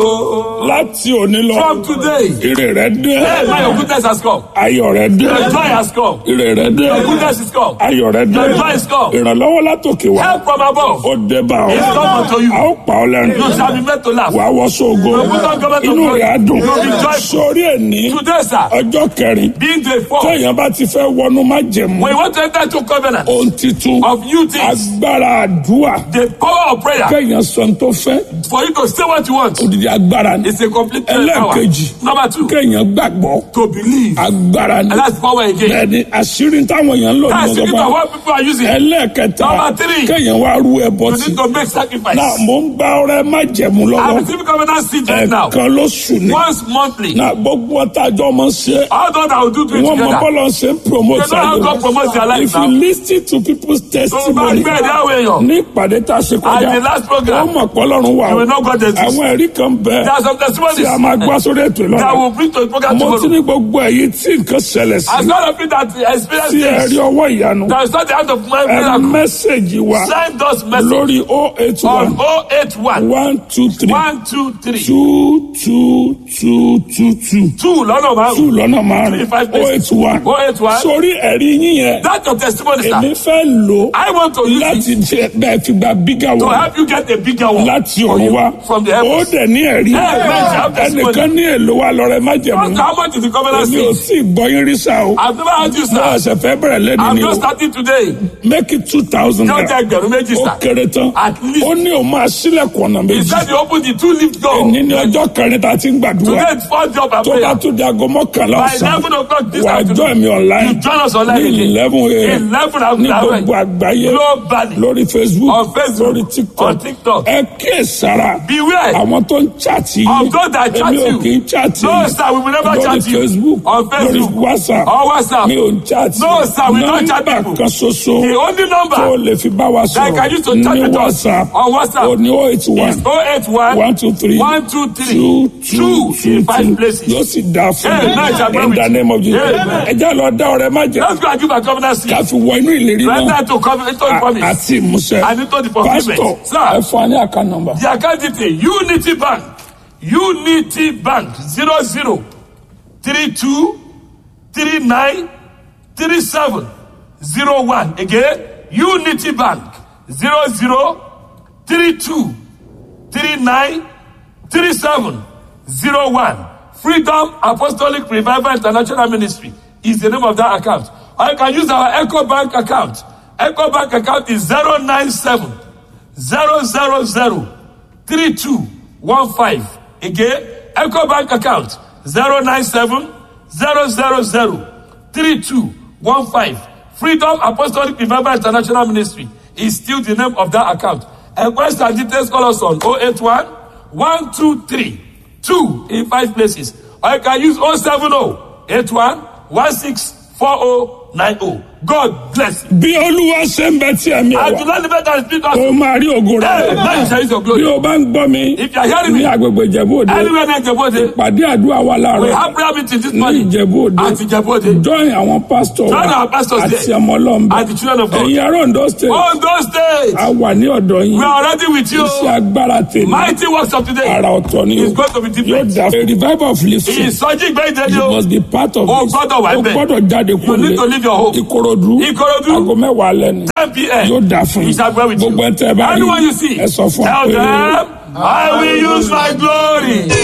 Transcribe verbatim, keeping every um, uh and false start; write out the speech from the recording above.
Láti òní lọ. From today. Ire rẹ dé. Hey, my your goodness has come. Ayọ̀ rẹ dé. Your joy has come. Ire rẹ dé. Your goodness is come. Ayọ̀ rẹ dé. Your joy is come. Ìrànlọ́wọ́ látòkè wá. Help from above. Ó dé bá ọ. It's come unto you. A ó pa ọ lẹ́nu. You shall be made to laugh. Wà á wọ sóògo. Your good government Inú of rẹ̀ á dùn. You will be joyful. Sórí ẹ̀ní. Today, sir, Ọjọ́ kẹrin. being the fourth, Téèyàn bá ti fẹ́ wọnú májẹ̀mú. when you want to enter into covenant Ohun titun. of new things, Agbára àdúrà. the power of prayer, Kéèyàn sọ ohun tó fẹ́. for you to say what you want, Odidi agbára ni. it's a complete power. Ẹlẹ́ẹ̀kejì. Number two, Kéèyàn gbàgbọ́. to believe. Agbára ni. And that's power again. Bẹ́ẹ̀ni àṣírí táwọn èèyàn ń lò ní That's the secret of ọ̀sán. what people are using. Ẹlẹ́ẹ̀kẹta. Number three. Kéèyàn wá rú ẹbọ You sí. need to make sacrifice. Náà mò ń gbá ọrẹ májẹ̀mú I'm lọ́wọ́. receiving covenant seed right now. Ẹ̀ẹ̀kan lóṣù ni. Once monthly. Náà gbogbo ọ̀tá àjọ ọmọ ṣe. All those that will do it Wọ́n mọ together. bọ́lọ̀ ṣe ń promote They know how God promotes their life If you now. listen to people's So testimony. back there, that way, yo. Ní ìpàdé tá a ṣe At kọjá. the last program, Wọ́n mọ̀ pọ́lọ́run wà. you will not go there. Àwọn ẹ̀rí kan bẹ̀. There are some testimonies Tí a máa gbọ́ sórí ètò that ìlọ́la. will bring to the program Mo ti tomorrow. ní gbogbo èyí tí nǹkan ṣẹlẹ̀ sí. As God of it that experience Tí ẹ rí this, ọwọ́ ìyanu. that is not the hand of my Ẹ miracle. mẹ́sẹ̀gì wa Send us message lórí oh eight on one oh eight one, one two three one two three, two two two two two two lọ́nà two márùn-ún. lọ́nà márùn-ún Five oh eight one. oh eight one. Sórí ẹ̀rí yín yẹn. That's your testimony, Èmi sir. fẹ́ lò I want to use it láti jẹ bẹ́ẹ̀ fi gba bígà to wọ̀ help you get a bigger one. láti ọ̀run wá. From the Ó heavens. dẹ̀ ní ẹ̀rí. Hey, man, you have testimony. Ẹnìkan ní èlò wa lọ́rẹ́ májẹ̀mú. How much is the covenant Èmi ò seed? tí ì gbọ́ yín rí sá o. I've never had you, Mo sir. ẹsẹ̀ fẹ́ bẹ̀rẹ̀ lẹ́nu I'm ni o. just starting today. Make it two thousand Don't naira. take ẹgbẹ̀rún méjì, Ó sir. kéré tán. At least. Ó ní òun máa sílẹ̀kùn ọ̀nà He méjì. said he opened the two lift door. Ní ní ọjọ́ kẹrin tá a ti ń gbàdúrà. Today is fourth job and Tó bá prayer. tún di aago mọ́kànlá By ọ̀sán. eleven o'clock this Wà á afternoon, join mi online. you join us online Ní again. eleven a.m. eleven Ní afternoon. gbogbo àgbáyé. Globally. Lórí Facebook. On Facebook. Lórí TikTok. On TikTok. Ẹ kíyèsára. Beware Àwọn tó ń chaàtì yìí. of those that chat Èmi ò you. kì í chaàtì No, sir, we will never lórí chat you. Facebook. On Facebook. Lórí WhatsApp. Or WhatsApp. Mi ò ń chaàtì. No, sir, we don't chat Nọ́mbà people. kan ṣoṣo. The only number Tó o lè fi bá wa that I can use to sọ̀rọ̀ chat ní with us WhatsApp. on WhatsApp O ní oh eight one. is oh eight one, One two three. one two three, Two two two two in five two. places. Yóò sì dá fún Amen. Shall mi. be In with the you. name of Jesus. Amen. Ẹ jẹ́ lọ dá ọrẹ má jẹ. Let's go and give a covenant seed. Ká fi wọ inú ìlérí Right náà. now to covenant to A- promise. Àti ìmúṣẹ. And into the fulfillment. Pásítọ̀, Sir. ẹ fún wa ní àká nọ́mbà. The account detail Unity Bank, Unity Bank zero zero three two three nine three seven zero one. Again, Unity Bank zero zero three two three nine three seven zero one. Freedom Apostolic Revival International Ministry is the name of that account. Or you can use our Echo Bank account. Echo Bank account is zero nine seven zero zero zero three two one five. Again, Echo Bank account zero nine seven zero zero zero three two one five. Freedom Apostolic Revival International Ministry is still the name of that account. Enquest and details call us on oh eight one, one two three, two in five places. Or you can use oh seven oh, eight one, one six four oh nine oh. God bless you. Bí Olúwa ṣe ń bẹ tí ẹ̀mí I ẹ̀ do wá. not live and speak us. O máa rí ògo Hey, rẹ̀. now you shall use your Bí glory. o bá ń gbọ́ mi If you are hearing ní me, agbègbè Ìjẹ̀bú Òde. anywhere near Jebode, Pàdé àdúrà wa we láàárọ̀. have prayer meeting this Ní morning Ìjẹ̀bú Òde. at Jebode. Join àwọn pásítọ̀ Join wa our pastors àti there. ọmọ Ọlọ́run. And the children of God. Ẹ̀yin ará Ondo State. On those days, A wà ní ọ̀dọ̀ yín. we are already with you. Iṣẹ́ agbára tèmi. Mighty works of today Ara ọ̀tọ̀ ni o. is going to be Yóò different. dà fún. A revival of lifting. Ìsọjí ìgbẹ́ You ìdẹ́jọ́. must be part of O this. gbọ́dọ̀ wà O níbẹ̀. gbọ́dọ̀ jáde You kúrò need to leave your home. Ìkòròdú. Ìkòròdú. Aago mẹ́wàá lẹ́nu. ten p.m. Yóò dà fún We shall go with you. Gbogbo ẹ̀ tẹ́ ẹ bá rí. Anyone you see, Ẹ sọ fún wa tell pé. them, I will use my glory.